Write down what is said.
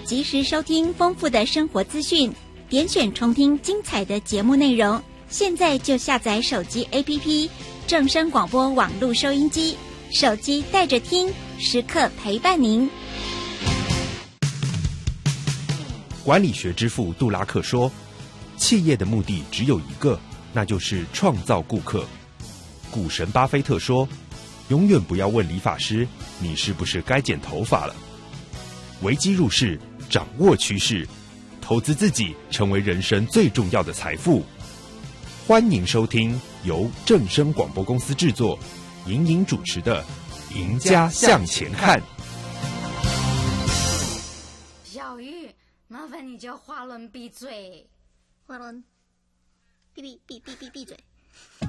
及时收听丰富的生活资讯，点选重听精彩的节目内容。现在就下载手机 APP 正声广播网络收音机，手机带着听，时刻陪伴您。 管理学之父杜拉克说，企业的目的只有一个，那就是创造顾客。股神巴菲特说，永远不要问理发师你是不是该剪头发了。危机入市，掌握趋势，投资自己成为人生最重要的财富。欢迎收听由正声广播公司制作，莹莹主持的《赢家向前看》。 小玉，麻烦你叫华伦闭嘴。 华伦，闭嘴。